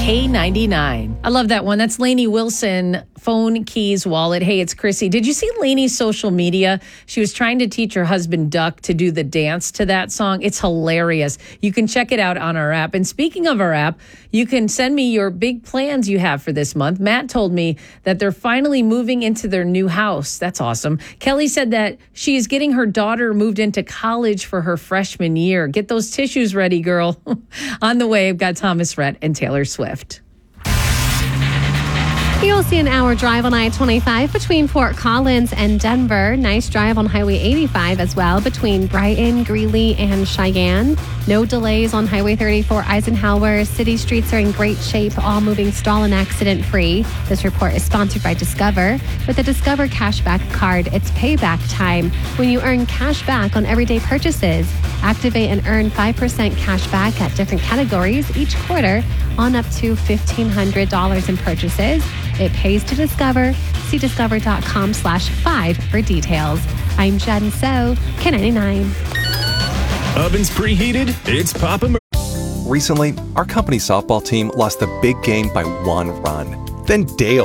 K99. I love that one. That's Lainey Wilson, phone, keys, wallet. Hey, it's Chrissy. Did you see Lainey's social media? She was trying to teach her husband, Duck, to do the dance to that song. It's hilarious. You can check it out on our app. And speaking of our app, you can send me your big plans you have for this month. Matt told me that they're finally moving into their new house. That's awesome. Kelly said that she is getting her daughter moved into college for her freshman year. Get those tissues ready, girl. On the way, I've got Thomas Rhett and Taylor Swift. You'll see an hour drive on I-25 between Fort Collins and Denver. Nice drive on Highway 85 as well between Brighton, Greeley, and Cheyenne. No delays on Highway 34 Eisenhower. City streets are in great shape, all moving stall and accident free. This report is sponsored by Discover. With the Discover Cashback Card, it's payback time when you earn cash back on everyday purchases. Activate and earn 5% cash back at different categories each quarter on up to $1,500 in purchases. It pays to Discover. See discover.com/5 for details. I'm Jen So, K99. Ovens preheated, it's Papa. Recently, our company softball team lost the big game by 1 run. Then Dale